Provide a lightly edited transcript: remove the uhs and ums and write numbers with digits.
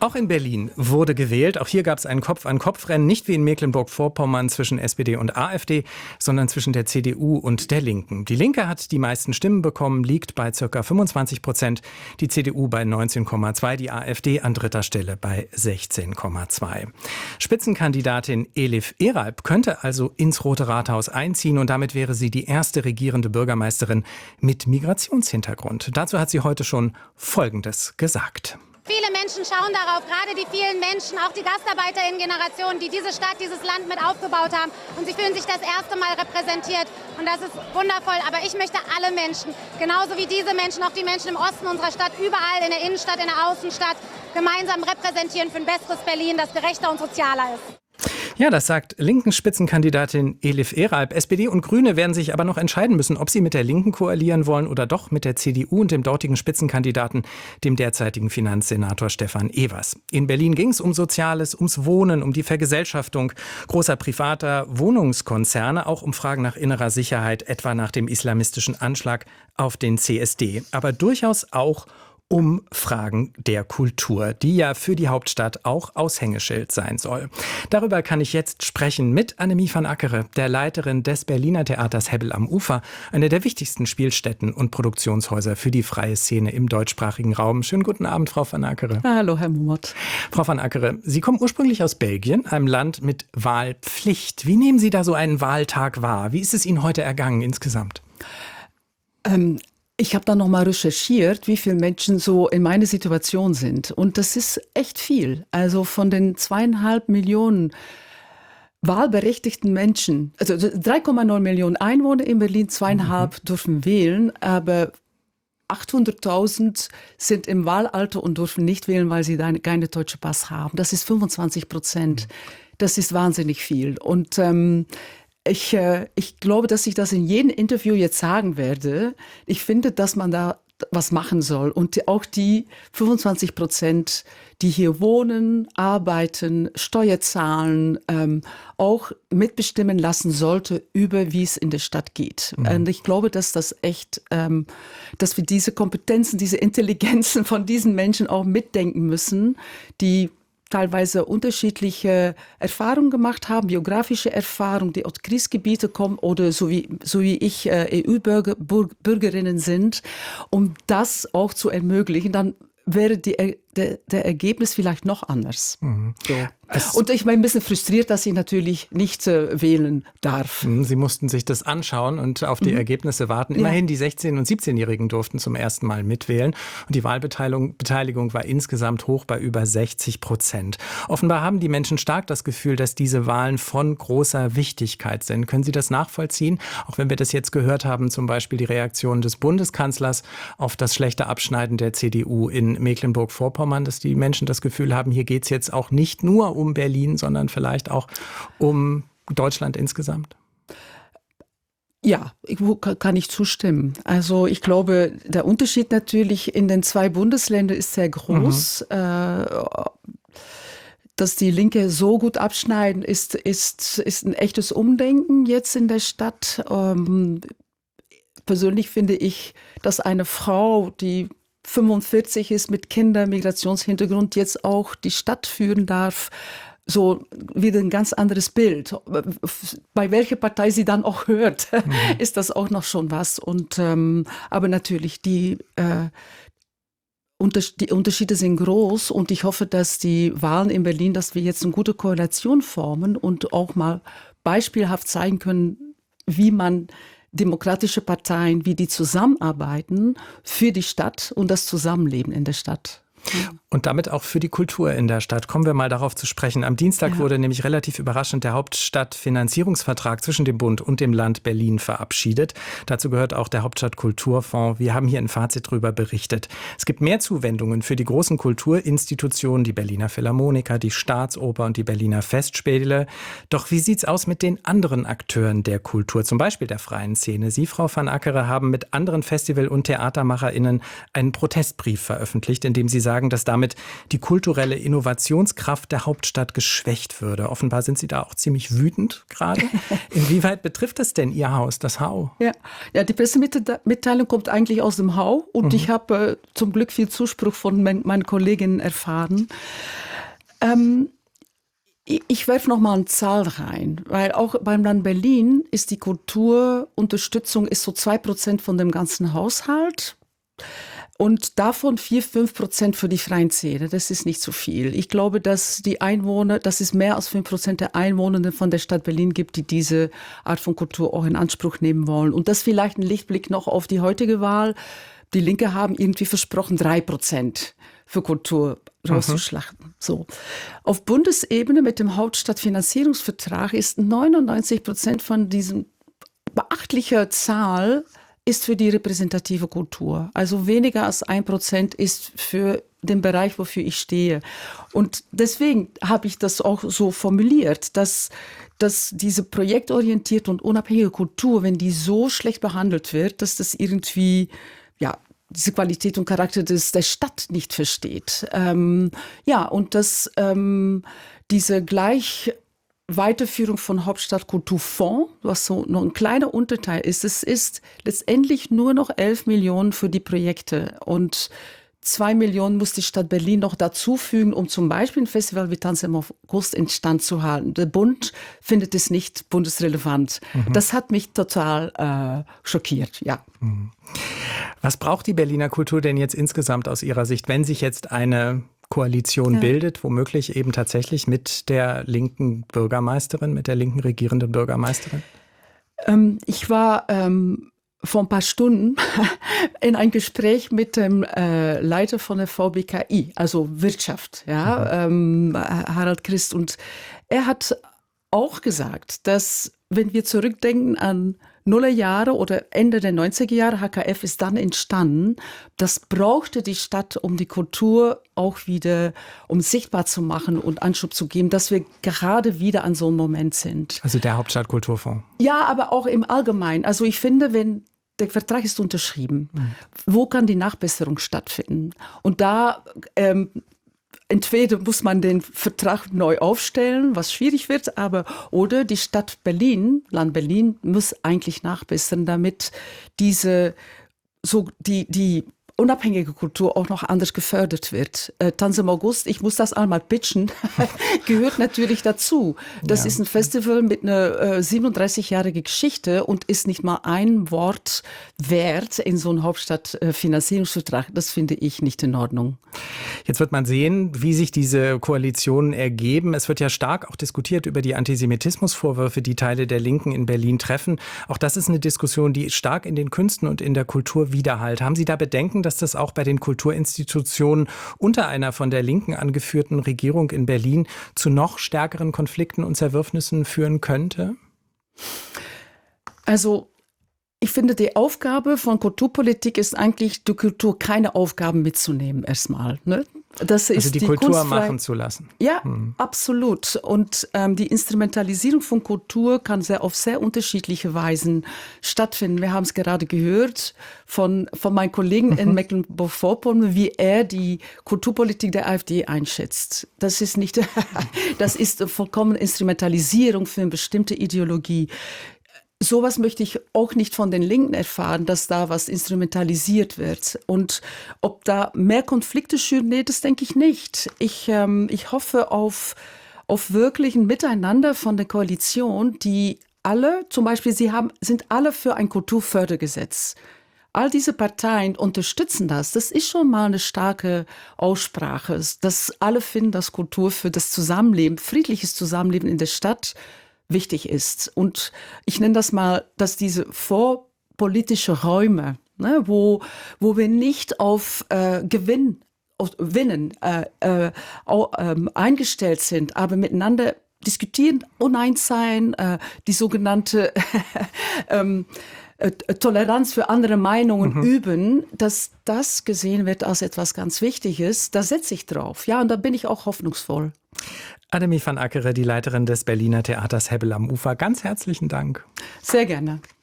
Auch in Berlin wurde gewählt. Auch hier gab es ein Kopf-an-Kopf-Rennen, nicht wie in Mecklenburg-Vorpommern zwischen SPD und AfD, sondern zwischen der CDU und der Linken. Die Linke hat die meisten Stimmen bekommen, liegt bei ca. 25%, die CDU bei 19,2%, die AfD an dritter Stelle bei 16,2%. Spitzenkandidatin Elif Eralp könnte also ins Rote Rathaus einziehen und damit wäre sie die erste regierende Bürgermeisterin mit Migrationshintergrund. Dazu hat sie heute schon Folgendes gesagt. Viele Menschen schauen darauf, gerade die vielen Menschen, auch die GastarbeiterInnen-Generation, die diese Stadt, dieses Land mit aufgebaut haben. Und sie fühlen sich das erste Mal repräsentiert. Und das ist wundervoll. Aber ich möchte alle Menschen, genauso wie diese Menschen, auch die Menschen im Osten unserer Stadt, überall in der Innenstadt, in der Außenstadt, gemeinsam repräsentieren für ein besseres Berlin, das gerechter und sozialer ist. Ja, das sagt linken Spitzenkandidatin Elif Eralp. SPD und Grüne werden sich aber noch entscheiden müssen, ob sie mit der Linken koalieren wollen oder doch mit der CDU und dem dortigen Spitzenkandidaten, dem derzeitigen Finanzsenator Stefan Evers. In Berlin ging es um Soziales, ums Wohnen, um die Vergesellschaftung großer privater Wohnungskonzerne, auch um Fragen nach innerer Sicherheit, etwa nach dem islamistischen Anschlag auf den CSD. Aber durchaus auch um Fragen der Kultur, die ja für die Hauptstadt auch Aushängeschild sein soll. Darüber kann ich jetzt sprechen mit Annemie van Ackere, der Leiterin des Berliner Theaters Hebbel am Ufer, eine der wichtigsten Spielstätten und Produktionshäuser für die freie Szene im deutschsprachigen Raum. Schönen guten Abend, Frau van Ackere. Hallo, Herr Mummert. Frau van Ackere, Sie kommen ursprünglich aus Belgien, einem Land mit Wahlpflicht. Wie nehmen Sie da so einen Wahltag wahr? Wie ist es Ihnen heute ergangen insgesamt? Ich habe dann nochmal recherchiert, wie viele Menschen so in meiner Situation sind. Und das ist echt viel. Also von den 2,5 Millionen wahlberechtigten Menschen, also 3,9 Millionen Einwohner in Berlin, 2,5 dürfen wählen, aber 800.000 sind im Wahlalter und dürfen nicht wählen, weil sie keine deutsche Pass haben. Das ist 25%. Das ist wahnsinnig viel. Und ich glaube, dass ich das in jedem Interview jetzt sagen werde. Ich finde, dass man da was machen soll. Und auch die 25%, die hier wohnen, arbeiten, Steuer zahlen, auch mitbestimmen lassen sollte, über wie es in der Stadt geht. Und ich glaube, dass das echt, dass wir diese Kompetenzen, diese Intelligenzen von diesen Menschen auch mitdenken müssen, die teilweise unterschiedliche Erfahrungen gemacht haben, biografische Erfahrungen, die aus Kriegsgebieten kommen oder so wie ich EU-Bürgerinnen sind, um das auch zu ermöglichen, dann wäre der Ergebnis vielleicht noch anders. So. Und ich bin ein bisschen frustriert, dass ich natürlich nicht wählen darf. Sie mussten sich das anschauen und auf die Ergebnisse warten. Immerhin die 16- und 17-Jährigen durften zum ersten Mal mitwählen. Und die Wahlbeteiligung war insgesamt hoch bei über 60%. Offenbar haben die Menschen stark das Gefühl, dass diese Wahlen von großer Wichtigkeit sind. Können Sie das nachvollziehen? Auch wenn wir das jetzt gehört haben, zum Beispiel die Reaktion des Bundeskanzlers auf das schlechte Abschneiden der CDU in Mecklenburg-Vorpommern, dass die Menschen das Gefühl haben, hier geht es jetzt auch nicht nur um Berlin, sondern vielleicht auch um Deutschland insgesamt? Ja, kann ich zustimmen. Also ich glaube, der Unterschied natürlich in den zwei Bundesländern ist sehr groß. Dass die Linke so gut abschneiden, ist ein echtes Umdenken jetzt in der Stadt. Persönlich finde ich, dass eine Frau, die 45 ist, mit Kindern, Migrationshintergrund, jetzt auch die Stadt führen darf, so wieder ein ganz anderes Bild. Bei welcher Partei sie dann auch hört, ist das auch noch schon was. Und aber natürlich die Unterschiede sind groß und ich hoffe, dass die Wahlen in Berlin, dass wir jetzt eine gute Koalition formen und auch mal beispielhaft zeigen können, wie man demokratische Parteien, wie die zusammenarbeiten für die Stadt und das Zusammenleben in der Stadt. Und damit auch für die Kultur in der Stadt. Kommen wir mal darauf zu sprechen. Am Dienstag wurde nämlich relativ überraschend der Hauptstadtfinanzierungsvertrag zwischen dem Bund und dem Land Berlin verabschiedet. Dazu gehört auch der Hauptstadtkulturfonds. Wir haben hier ein Fazit darüber berichtet. Es gibt mehr Zuwendungen für die großen Kulturinstitutionen, die Berliner Philharmoniker, die Staatsoper und die Berliner Festspiele. Doch wie sieht's aus mit den anderen Akteuren der Kultur, zum Beispiel der freien Szene? Sie, Frau van Ackere, haben mit anderen Festival- und TheatermacherInnen einen Protestbrief veröffentlicht, in dem Sie sagen, sagen, dass damit die kulturelle Innovationskraft der Hauptstadt geschwächt würde. Offenbar sind Sie da auch ziemlich wütend gerade. Inwieweit betrifft es denn Ihr Haus, das HAU? Ja, die Pressemitteilung kommt eigentlich aus dem HAU und ich habe zum Glück viel Zuspruch von meinen Kolleginnen erfahren. Ich werfe noch mal eine Zahl rein, weil auch beim Land Berlin ist die Kulturunterstützung ist so 2% von dem ganzen Haushalt und davon 4-5% für die freien Szene. Das ist nicht so viel. Ich glaube, dass es mehr als 5% der Einwohner von der Stadt Berlin gibt, die diese Art von Kultur auch in Anspruch nehmen wollen. Und das vielleicht ein Lichtblick noch auf die heutige Wahl. Die Linke haben irgendwie versprochen, 3% für Kultur rauszuschlachten. So. Auf Bundesebene mit dem Hauptstadtfinanzierungsvertrag ist 99% von diesem beachtlicher Zahl ist für die repräsentative Kultur. Also weniger als 1% ist für den Bereich, wofür ich stehe. Und deswegen habe ich das auch so formuliert, dass diese projektorientierte und unabhängige Kultur, wenn die so schlecht behandelt wird, dass das irgendwie, diese Qualität und Charakter der Stadt nicht versteht. Und dass diese Weiterführung von Hauptstadtkulturfonds, was so noch ein kleiner Unterteil ist, es ist letztendlich nur noch 11 Millionen für die Projekte und 2 Millionen muss die Stadt Berlin noch dazufügen, um zum Beispiel ein Festival wie Tanz im August in Stand zu halten. Der Bund findet es nicht bundesrelevant. Das hat mich total schockiert, ja. Was braucht die Berliner Kultur denn jetzt insgesamt aus Ihrer Sicht, wenn sich jetzt eine Koalition bildet, womöglich eben tatsächlich mit der linken Bürgermeisterin, mit der linken regierenden Bürgermeisterin? Ich war vor ein paar Stunden in ein Gespräch mit dem Leiter von der VBKI, also Wirtschaft, Harald Christ. Und er hat auch gesagt, dass wenn wir zurückdenken an Nullerjahre oder Ende der 90er Jahre, HKF ist dann entstanden. Das brauchte die Stadt, um die Kultur auch wieder, um sichtbar zu machen und Anschub zu geben, dass wir gerade wieder an so einem Moment sind. Also der Hauptstadtkulturfonds. Ja, aber auch im Allgemeinen. Also ich finde, wenn der Vertrag ist unterschrieben, wo kann die Nachbesserung stattfinden? Und da entweder muss man den Vertrag neu aufstellen, was schwierig wird, oder die Stadt Berlin, Land Berlin, muss eigentlich nachbessern, damit die unabhängige Kultur auch noch anders gefördert wird. Tanz im August, ich muss das einmal pitchen, gehört natürlich dazu. Das ist ein Festival mit einer 37-jährigen Geschichte und ist nicht mal ein Wort wert in so einem Hauptstadtfinanzierungsvertrag. Das finde ich nicht in Ordnung. Jetzt wird man sehen, wie sich diese Koalitionen ergeben. Es wird ja stark auch diskutiert über die Antisemitismusvorwürfe, die Teile der Linken in Berlin treffen. Auch das ist eine Diskussion, die stark in den Künsten und in der Kultur widerhallt. Haben Sie da Bedenken, dass das auch bei den Kulturinstitutionen unter einer von der Linken angeführten Regierung in Berlin zu noch stärkeren Konflikten und Zerwürfnissen führen könnte? Also ich finde, die Aufgabe von Kulturpolitik ist eigentlich, die Kultur keine Aufgaben mitzunehmen erstmal. Ne? Das ist also die Kultur machen zu lassen. Ja, absolut. Und die Instrumentalisierung von Kultur kann auf sehr unterschiedliche Weisen stattfinden. Wir haben es gerade gehört von meinen Kollegen in Mecklenburg-Vorpommern, wie er die Kulturpolitik der AfD einschätzt. Das ist nicht, das ist vollkommen Instrumentalisierung für eine bestimmte Ideologie. Sowas möchte ich auch nicht von den Linken erfahren, dass da was instrumentalisiert wird. Und ob da mehr Konflikte schüren, nee, das denke ich nicht. Ich hoffe auf wirklich ein Miteinander von der Koalition, die alle, zum Beispiel, sind alle für ein Kulturfördergesetz. All diese Parteien unterstützen das. Das ist schon mal eine starke Aussprache, dass alle finden, dass Kultur für das Zusammenleben, friedliches Zusammenleben in der Stadt wichtig ist. Und ich nenne das mal, dass diese vorpolitische Räume, ne, wo wir nicht auf Winnen eingestellt sind, aber miteinander diskutieren, uneins sein, die sogenannte Toleranz für andere Meinungen üben, dass das gesehen wird als etwas ganz Wichtiges, da setze ich drauf. Ja, und da bin ich auch hoffnungsvoll. Annemiek van Ackere, die Leiterin des Berliner Theaters Hebbel am Ufer. Ganz herzlichen Dank. Sehr gerne.